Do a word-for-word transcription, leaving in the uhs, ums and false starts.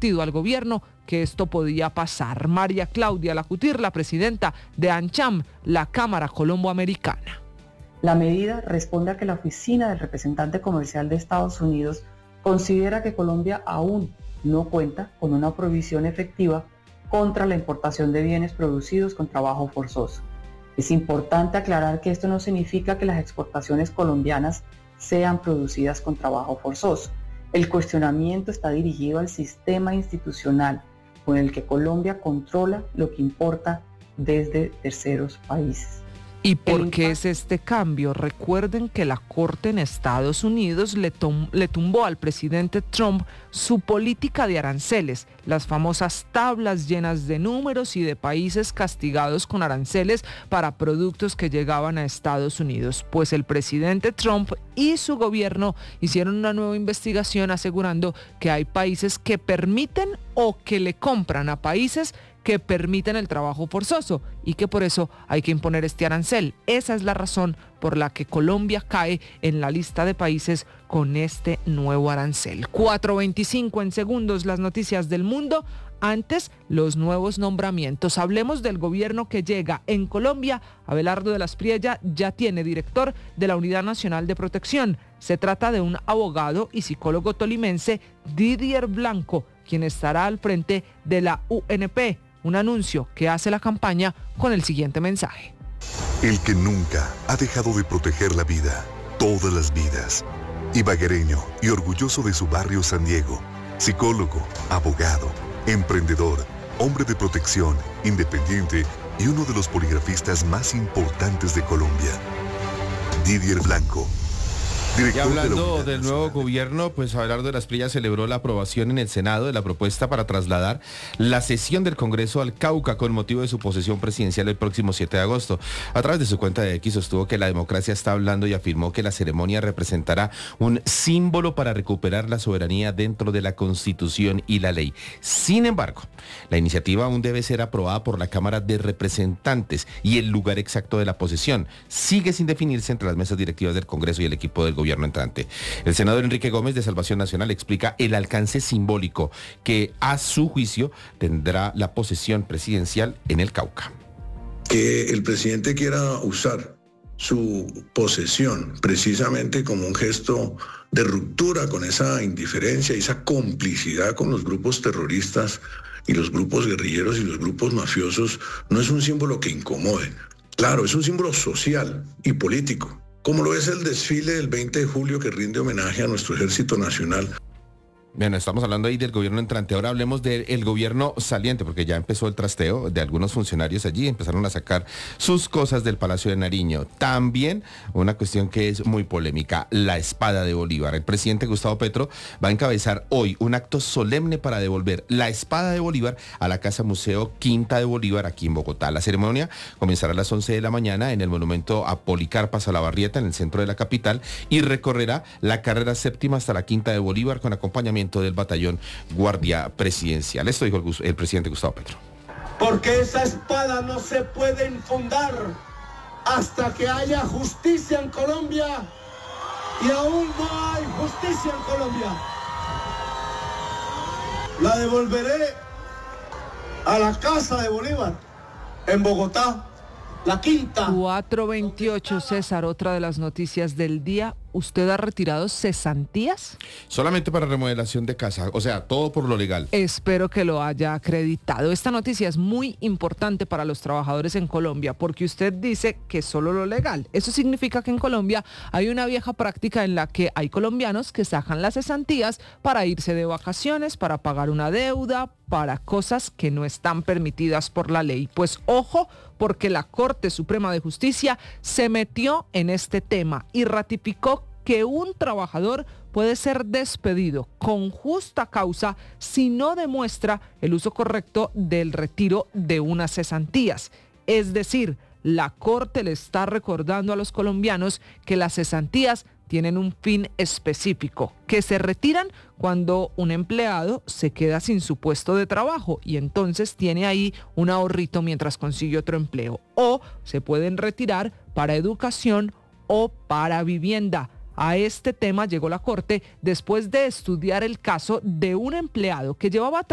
advertido al gobierno que esto podía pasar. María Claudia Lacutir, la presidenta de ANCHAM, la Cámara Colombo-Americana. La medida responde a que la oficina del representante comercial de Estados Unidos considera que Colombia aún no cuenta con una prohibición efectiva contra la importación de bienes producidos con trabajo forzoso. Es importante aclarar que esto no significa que las exportaciones colombianas sean producidas con trabajo forzoso. El cuestionamiento está dirigido al sistema institucional con el que Colombia controla lo que importa desde terceros países. ¿Y por qué es este cambio? Recuerden que la Corte en Estados Unidos le, tom- le tumbó al presidente Trump su política de aranceles, las famosas tablas llenas de números y de países castigados con aranceles para productos que llegaban a Estados Unidos. Pues el presidente Trump y su gobierno hicieron una nueva investigación asegurando que hay países que permiten o que le compran a países que permiten el trabajo forzoso y que por eso hay que imponer este arancel. Esa es la razón por la que Colombia cae en la lista de países con este nuevo arancel. cuatro veinticinco en segundos las noticias del mundo. Antes, los nuevos nombramientos. Hablemos del gobierno que llega en Colombia. Abelardo de las Priella ya tiene director de la Unidad Nacional de Protección. Se trata de un abogado y psicólogo tolimense, Didier Blanco, quien estará al frente de la U N P. Un anuncio que hace la campaña con el siguiente mensaje. El que nunca ha dejado de proteger la vida, todas las vidas. Ibaguereño y orgulloso de su barrio San Diego. Psicólogo, abogado, emprendedor, hombre de protección, independiente y uno de los poligrafistas más importantes de Colombia. Didier Blanco. Y hablando de del nuevo gobierno, pues Abelardo de las Priella celebró la aprobación en el Senado de la propuesta para trasladar la sesión del Congreso al Cauca con motivo de su posesión presidencial el próximo siete de agosto. A través de su cuenta de X sostuvo que la democracia está hablando y afirmó que la ceremonia representará un símbolo para recuperar la soberanía dentro de la Constitución y la ley. Sin embargo, la iniciativa aún debe ser aprobada por la Cámara de Representantes y el lugar exacto de la posesión sigue sin definirse entre las mesas directivas del Congreso y el equipo del gobierno gobierno entrante. El senador Enrique Gómez de Salvación Nacional explica el alcance simbólico que a su juicio tendrá la posesión presidencial en el Cauca. Que el presidente quiera usar su posesión precisamente como un gesto de ruptura con esa indiferencia y esa complicidad con los grupos terroristas y los grupos guerrilleros y los grupos mafiosos no es un símbolo que incomode. Claro, es un símbolo social y político, como lo es el desfile del veinte de julio que rinde homenaje a nuestro Ejército Nacional. Bueno, estamos hablando ahí del gobierno entrante. Ahora hablemos del gobierno saliente, porque ya empezó el trasteo de algunos funcionarios allí. Empezaron a sacar sus cosas del Palacio de Nariño. También una cuestión que es muy polémica, la espada de Bolívar. El presidente Gustavo Petro va a encabezar hoy un acto solemne para devolver la espada de Bolívar a la Casa Museo Quinta de Bolívar aquí en Bogotá. La ceremonia comenzará a las once de la mañana en el monumento a Policarpa Salabarrieta en el centro de la capital y recorrerá la carrera séptima hasta la Quinta de Bolívar con acompañamiento del batallón Guardia Presidencial. Esto dijo el, el presidente Gustavo Petro. Porque esa espada no se puede infundar hasta que haya justicia en Colombia, y aún no hay justicia en Colombia. La devolveré a la Casa de Bolívar en Bogotá, la Quinta. cuatro veintiocho, César, otra de las noticias del día. ¿Usted ha retirado cesantías? Solamente para remodelación de casa, o sea, todo por lo legal. Espero que lo haya acreditado. Esta noticia es muy importante para los trabajadores en Colombia porque usted dice que solo lo legal. Eso significa que en Colombia hay una vieja práctica en la que hay colombianos que sacan las cesantías para irse de vacaciones, para pagar una deuda, para cosas que no están permitidas por la ley. Pues ojo, porque la Corte Suprema de Justicia se metió en este tema y ratificó que un trabajador puede ser despedido con justa causa si no demuestra el uso correcto del retiro de unas cesantías. Es decir, la Corte le está recordando a los colombianos que las cesantías tienen un fin específico, que se retiran cuando un empleado se queda sin su puesto de trabajo y entonces tiene ahí un ahorrito mientras consigue otro empleo. O se pueden retirar para educación o para vivienda. A este tema llegó la Corte después de estudiar el caso de un empleado que llevaba